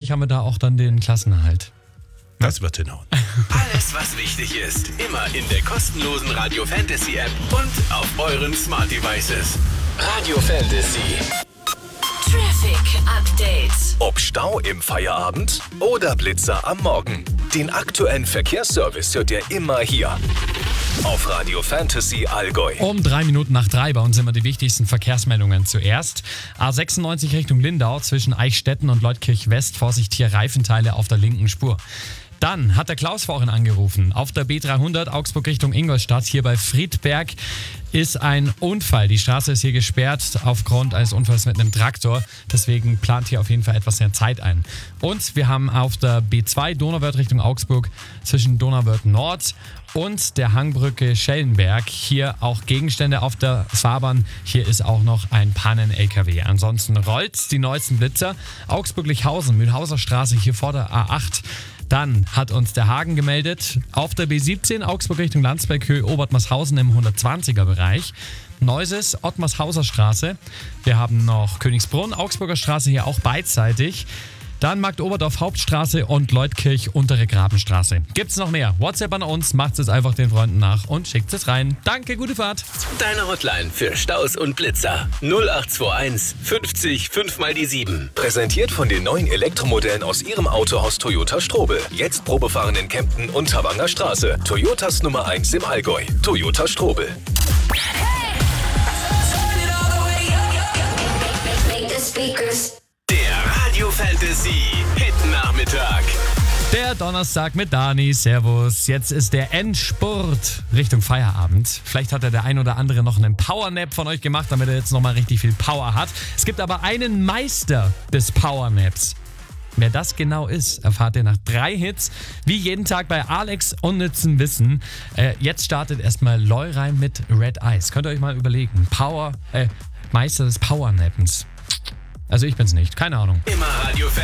hoffentlich haben wir da auch dann den Klassenerhalt. Das wird hinhauen. Alles, was wichtig ist, immer in der kostenlosen Radio Fantasy App und auf euren Smart Devices. Radio Fantasy. Traffic Update. Ob Stau im Feierabend oder Blitzer am Morgen. Den aktuellen Verkehrsservice hört ihr immer hier. Auf Radio Fantasy Allgäu. Um 3:03 bei uns immer die wichtigsten Verkehrsmeldungen zuerst. A96 Richtung Lindau zwischen Eichstätten und Leutkirch West. Vorsicht, hier Reifenteile auf der linken Spur. Dann hat der Klaus vorhin angerufen. Auf der B300 Augsburg Richtung Ingolstadt, hier bei Friedberg, ist ein Unfall. Die Straße ist hier gesperrt aufgrund eines Unfalls mit einem Traktor. Deswegen plant hier auf jeden Fall etwas mehr Zeit ein. Und wir haben auf der B2 Donauwörth Richtung Augsburg zwischen Donauwörth Nord und der Hangbrücke Schellenberg hier auch Gegenstände auf der Fahrbahn. Hier ist auch noch ein Pannen-LKW. Ansonsten rollt's die neuesten Blitzer. Augsburg-Lichhausen, Mühlhauser Straße hier vor der A8. Dann hat uns der Hagen gemeldet, auf der B17 Augsburg Richtung Landsberg-Höhe Obertmarshausen im 120er-Bereich. Neuses, Ottmarshauser Straße. Wir haben noch Königsbrunn, Augsburger Straße hier auch beidseitig. Dann Marktoberdorf Hauptstraße und Leutkirch Untere Grabenstraße. Gibt's noch mehr? WhatsApp an uns, macht es einfach den Freunden nach und schickt es rein. Danke, gute Fahrt. Deine Hotline für Staus und Blitzer. 0821 50 5 mal die 7. Präsentiert von den neuen Elektromodellen aus ihrem Autohaus Toyota Strobel. Jetzt Probefahren in Kempten und Havanger Straße. Toyotas Nummer 1 im Allgäu. Toyota Strobel. Der Radio Fantasy Hit Nachmittag. Der Donnerstag mit Dani, servus. Jetzt ist der Endspurt Richtung Feierabend. Vielleicht hat der ein oder andere noch einen Powernap von euch gemacht, damit er jetzt nochmal richtig viel Power hat. Es gibt aber einen Meister des Powernaps. Wer das genau ist, erfahrt ihr nach 3 Hits, wie jeden Tag bei Alex unnützen Wissen. Jetzt startet erstmal Leurein mit Red Eyes. Könnt ihr euch mal überlegen. Meister des Powernappens. Also ich bin's nicht, keine Ahnung. Immer Radio